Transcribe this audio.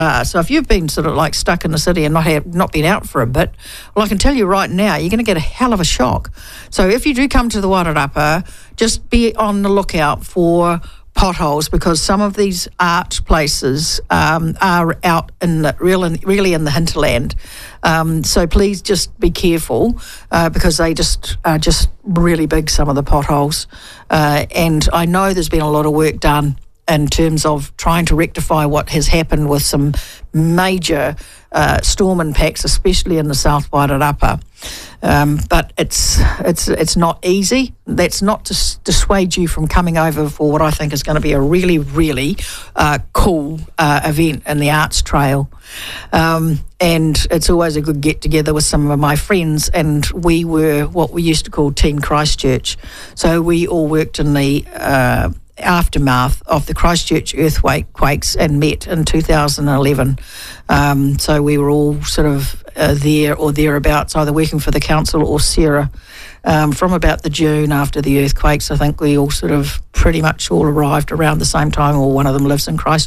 So if you've been sort of like stuck in the city and not been out for a bit, well, I can tell you right now, you're going to get a hell of a shock. So if you do come to the Wairarapa, just be on the lookout for potholes, because some of these art places are out in the really in the hinterland. So please just be careful because they are just really big, some of the potholes. And I know there's been a lot of work done in terms of trying to rectify what has happened with some major storm impacts, especially in the South Wairarapa. But it's not easy. That's not to dissuade you from coming over for what I think is going to be a really, really cool event in the Arts Trail. And it's always a good get-together with some of my friends, and we were what we used to call Team Christchurch. So we all worked in the aftermath of the Christchurch earthquakes and met in 2011. So we were all sort of there or thereabouts, either working for the council or Sarah. From about the June after the earthquakes, I think we all sort of pretty much all arrived around the same time, or one of them lives in Christchurch.